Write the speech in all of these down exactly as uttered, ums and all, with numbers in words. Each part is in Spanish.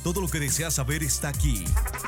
Todo lo que deseas saber está aquí.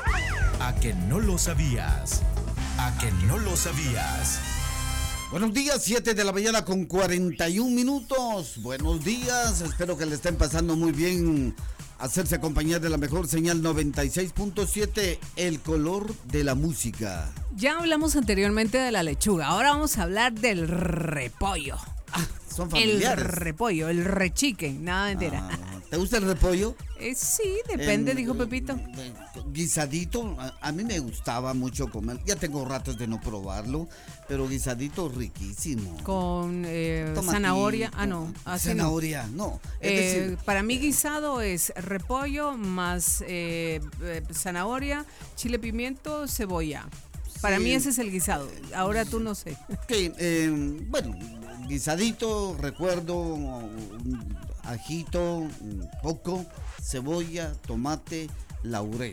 ¿A que no lo sabías? ¿A que no lo sabías? Buenos días, siete de la mañana con cuarenta y un minutos. Buenos días, espero que le estén pasando muy bien. Hacerse compañía de la mejor señal noventa y seis punto siete, el color de la música. Ya hablamos anteriormente de la lechuga, ahora vamos a hablar del repollo. Ah, son familiares. El repollo, el rechique, nada mentira. Ah, ¿te gusta el repollo? Eh, sí, depende, Eh, dijo Pepito. eh, Guisadito, a, a mí me gustaba mucho comer. Ya tengo ratos de no probarlo, pero guisadito riquísimo. Con eh, Tomatito, zanahoria, ah no, así zanahoria, no. no. Es Eh, decir, para mí guisado es repollo más eh, eh, zanahoria, chile pimiento, cebolla. Para Sí. mí ese es el guisado. Ahora tú no sé. que, eh, bueno, guisadito, recuerdo, un ajito, un poco, cebolla, tomate, laurel.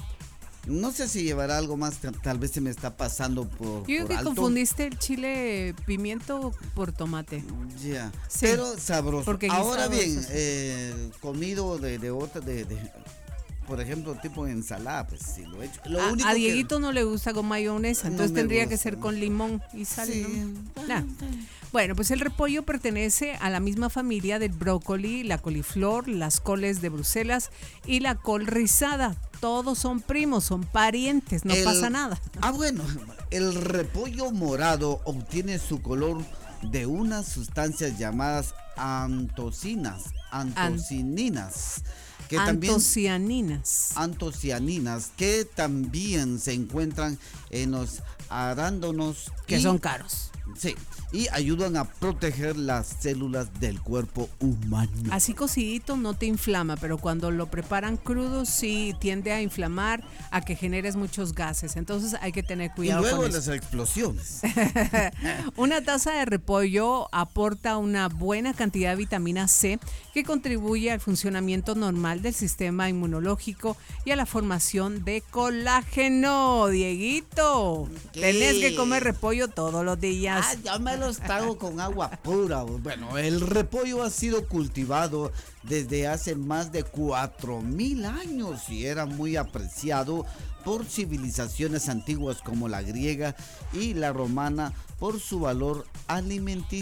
No sé si llevará algo más, tal vez se me está pasando por, Yo creo por que alto. confundiste el chile pimiento por tomate. Ya, Sí, pero sabroso. porque Ahora guisado bien, es así. eh, comido de, de otra, de, de, por ejemplo, tipo ensalada, pues sí lo he hecho. Lo A, único a que- Dieguito no le gusta con mayonesa, No entonces me tendría que gusta. ser con limón y sal. Sí. ¿no? Nah. Bueno, pues el repollo pertenece a la misma familia del brócoli, la coliflor, las coles de Bruselas y la col rizada. Todos son primos, son parientes, no El- pasa nada. Ah, bueno, el repollo morado obtiene su color de unas sustancias llamadas antocinas, antocininas, que también Antocianinas. antocianinas, que también se encuentran en los arándanos Que y- son caros. Sí, y ayudan a proteger las células del cuerpo humano. Así cocidito no te inflama, pero cuando lo preparan crudo sí tiende a inflamar, a que generes muchos gases. Entonces hay que tener Y cuidado luego con eso. las explosiones. Una taza de repollo aporta una buena cantidad de vitamina C que contribuye al funcionamiento normal del sistema inmunológico y a la formación de colágeno. Dieguito, ¿Qué? tenés que comer repollo todos los días. Ah, yo me los trago con agua pura. Bueno, el repollo ha sido cultivado desde hace más de cuatro mil años y era muy apreciado por civilizaciones antiguas como la griega y la romana por su valor alimenticio.